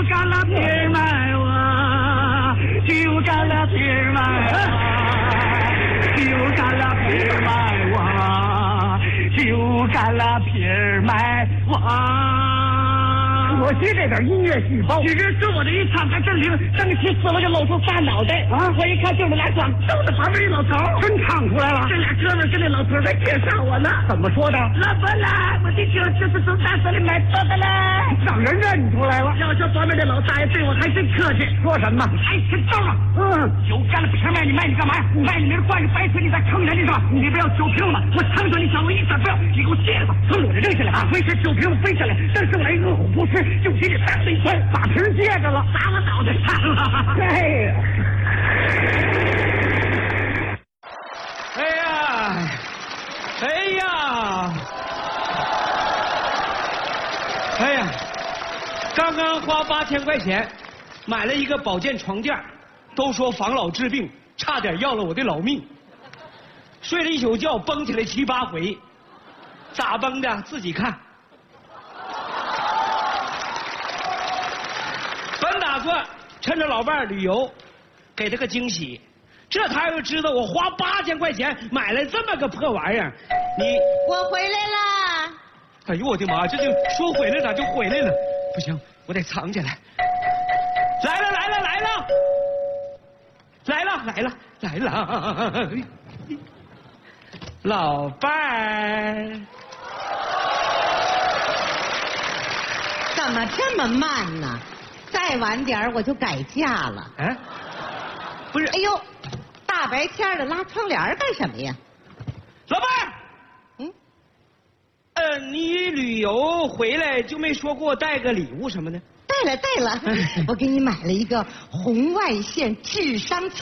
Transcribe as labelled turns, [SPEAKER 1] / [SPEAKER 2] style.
[SPEAKER 1] 占了便宜买我，就占了便宜买我，就占了便宜买我，就占了便宜买我。
[SPEAKER 2] 可惜这点音乐细胞，
[SPEAKER 1] 今日是我这一唱，还真灵，整起死了就露出仨脑袋啊！我一看就是俩光头的旁边一老头，
[SPEAKER 2] 真唱出来了。
[SPEAKER 1] 这俩哥们跟那老头在介绍我呢。
[SPEAKER 2] 怎么说的？
[SPEAKER 1] 老伯啦，我的就是从大山里买到的嘞，
[SPEAKER 2] 让人认出来了。
[SPEAKER 1] 要说旁边这老大爷对我还真客气，
[SPEAKER 2] 说什么？
[SPEAKER 1] 还挺招啊！酒干了瓶卖，你卖你干嘛呀？卖你名挂着白腿，你在坑人，你说你不要酒瓶了吗？我常说你小子一点不要，你给我接着吧，从我这扔下来啊！没事，酒瓶飞下来，但是我来饿虎不吃，就给你打了一拳，把瓶接着了，打我脑袋上了。
[SPEAKER 2] 哎呀！
[SPEAKER 3] 哎呀！哎呀！哎呀！刚刚花8000块钱买了一个保健床垫，都说防老治病，差点要了我的老命。睡了一宿觉，蹦起来7、8回，咋蹦的？自己看。本打算趁着老伴儿旅游，给他个惊喜。这他要知道我花8000块钱买了这么个破玩意儿，
[SPEAKER 4] 我回来啦！
[SPEAKER 3] 哎呦我的妈！这就说回来咋就回来了？不行，我得藏起来。来了来了来了！来了来了来了！老伴儿，
[SPEAKER 4] 怎么这么慢呢？再晚点我就改嫁了。
[SPEAKER 3] 哎，不是，
[SPEAKER 4] 哎呦，大白天的拉窗帘干什么呀？
[SPEAKER 3] 老伴儿，你旅游回来就没说给我带个礼物什么的？
[SPEAKER 4] 带了，我给你买了一个红外线智商